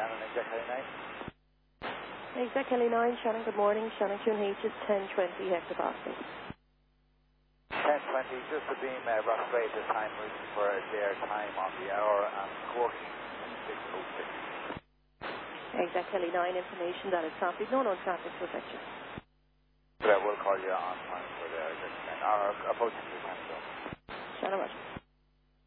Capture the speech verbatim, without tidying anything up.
Shannon, Exec Kelly nine. Exec Kelly nine, Shannon, good morning. Shannon Q N H is ten twenty hectopascals. ten twenty, just the beam, uh, rough rate this time, looking for their time on the hour and scoring six oh six. Exec Kelly nine, information that is traffic, no known traffic protection. But I will call you on time for the, or approaching the time zone. Shannon, Roger.